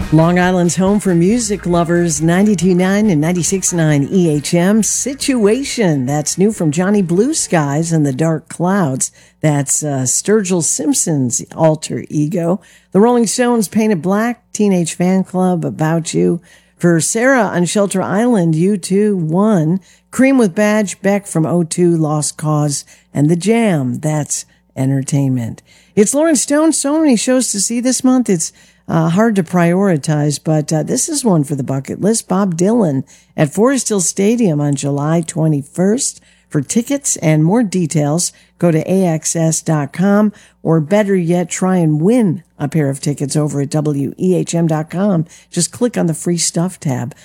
Long Island's home for music lovers, 92.9 and 96.9 EHM. Situation, that's new from Johnny Blue Skies and the Dark Clouds. That's Sturgill Simpson's alter ego. The Rolling Stones, Painted Black, Teenage Fan Club, About You. For Sarah on Shelter Island, U2, One. Cream with Badge, Beck from O2, Lost Cause. And The Jam, that's Entertainment. It's Lauren Stone. So many shows to see this month. It's hard to prioritize, but this is one for the bucket list. Bob Dylan at Forest Hill Stadium on July 21st. For tickets and more details, go to axs.com, or better yet, try and win a pair of tickets over at wehm.com. Just click on the free stuff tab.